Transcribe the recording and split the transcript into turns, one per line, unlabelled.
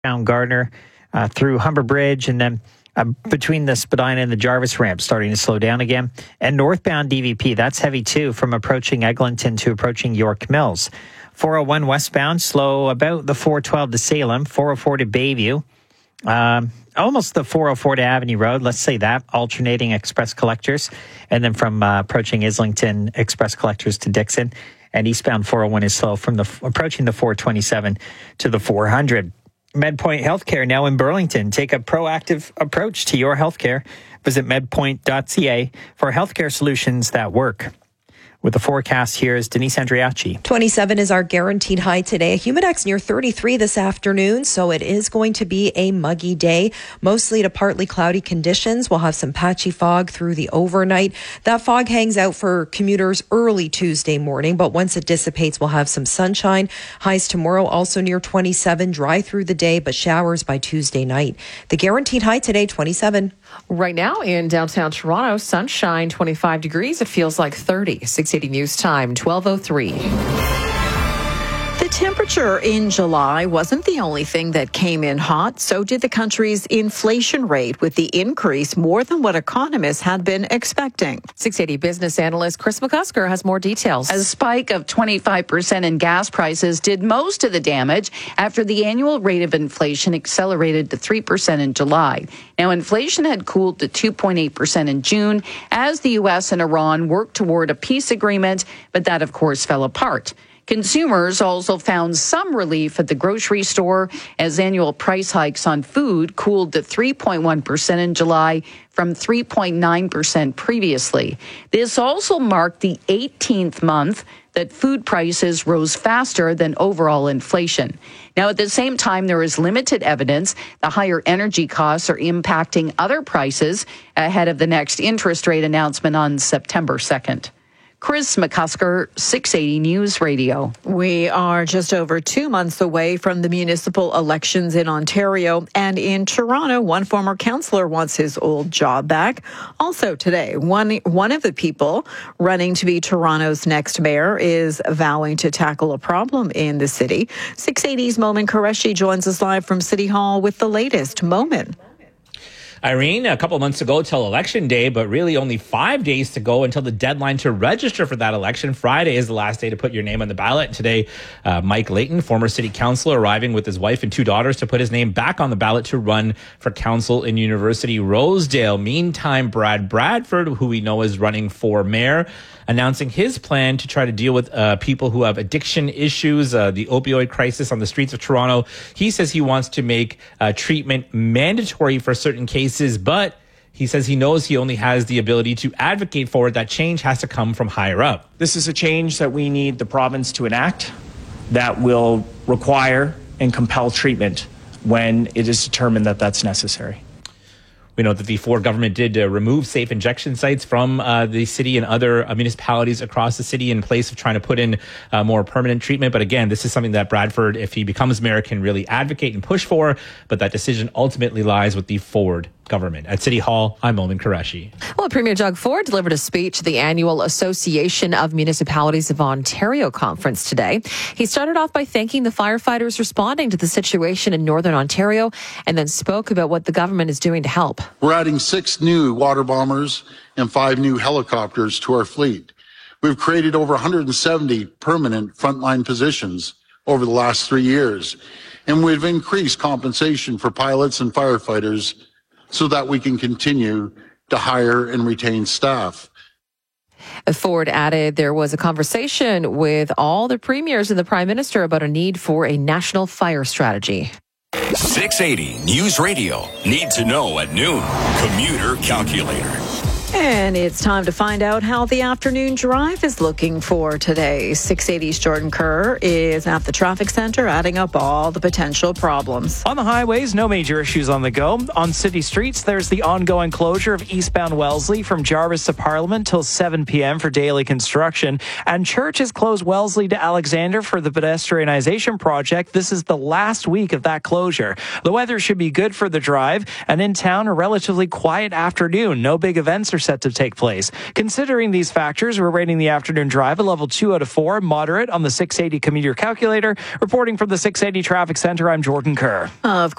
down Gardner through Humber Bridge, and then between the Spadina and the Jarvis ramp starting to slow down again. And northbound DVP, that's heavy too, from approaching Eglinton to approaching York Mills. 401 westbound, slow about the 412 to Salem, 404 to Bayview. Almost the 404 to Avenue Road, let's say that, alternating express collectors. And then from approaching Islington, express collectors to Dixon. And eastbound 401 is slow from approaching the 427 to the 400. MedPoint Healthcare now in Burlington. Take a proactive approach to your healthcare. Visit medpoint.ca for healthcare solutions that work. With the forecast, here is Denise Andriachi.
27 is our guaranteed high today. Humidex near 33 this afternoon, so it is going to be a muggy day. Mostly to partly cloudy conditions. We'll have some patchy fog through the overnight. That fog hangs out for commuters early Tuesday morning, but once it dissipates, we'll have some sunshine. Highs tomorrow also near 27, dry through the day, but showers by Tuesday night. The guaranteed high today, 27.
Right now in downtown Toronto, sunshine, 25 degrees. It feels like 30. 680 News Time, 12:03.
The temperature in July wasn't the only thing that came in hot. So did the country's inflation rate, with the increase more than what economists had been expecting.
680 business analyst Chris McCusker has more details.
A spike of 25% in gas prices did most of the damage after the annual rate of inflation accelerated to 3% in July. Now, inflation had cooled to 2.8% in June as the U.S. and Iran worked toward a peace agreement, but that, of course, fell apart. Consumers also found some relief at the grocery store as annual price hikes on food cooled to 3.1% in July from 3.9% previously. This also marked the 18th month that food prices rose faster than overall inflation. Now, at the same time, there is limited evidence the higher energy costs are impacting other prices ahead of the next interest rate announcement on September 2nd. Chris McCusker, 680 News Radio.
We are just over 2 months away from the municipal elections in Ontario, and in Toronto, one former councillor wants his old job back. Also today, one of the people running to be Toronto's next mayor is vowing to tackle a problem in the city. 680's Momin Qureshi joins us live from City Hall with the latest. Momin.
Irene, a couple months ago till Election Day, but really only 5 days to go until the deadline to register for that election. Friday is the last day to put your name on the ballot. And today, Mike Layton, former city councillor, arriving with his wife and 2 daughters to put his name back on the ballot to run for council in University Rosedale. Meantime, Brad Bradford, who we know is running for mayor, announcing his plan to try to deal with people who have addiction issues, the opioid crisis on the streets of Toronto. He says he wants to make treatment mandatory for certain cases, but he says he knows he only has the ability to advocate for it. That change has to come from higher up.
This is a change that we need the province to enact that will require and compel treatment when it is determined that that's necessary.
We know that the Ford government did remove safe injection sites from the city and other municipalities across the city in place of trying to put in more permanent treatment. But again, this is something that Bradford, if he becomes mayor, can really advocate and push for. But that decision ultimately lies with the Ford government. At City Hall, I'm Momin Qureshi.
Well, Premier Doug Ford delivered a speech at the annual Association of Municipalities of Ontario conference today. He started off by thanking the firefighters responding to the situation in Northern Ontario and then spoke about what the government is doing to help.
We're adding 6 new water bombers and 5 new helicopters to our fleet. We've created over 170 permanent frontline positions over the last 3 years, and we've increased compensation for pilots and firefighters so that we can continue to hire and retain staff.
Ford added there was a conversation with all the premiers and the Prime Minister about a need for a national fire strategy.
680 News Radio. Need to know at noon. Commuter Calculator.
And it's time to find out how the afternoon drive is looking for today. 680's Jordan Kerr is at the traffic center, adding up all the potential problems.
On the highways, no major issues on the go. On city streets, there's the ongoing closure of eastbound Wellesley from Jarvis to Parliament till 7 p.m. for daily construction. And Church has closed Wellesley to Alexander for the pedestrianization project. This is the last week of that closure. The weather should be good for the drive. And in town, a relatively quiet afternoon. No big events are set to take place. Considering these factors, we're rating the afternoon drive a level 2 out of 4, moderate on the 680 commuter calculator. Reporting from the 680 Traffic Center, I'm Jordan Kerr.
Of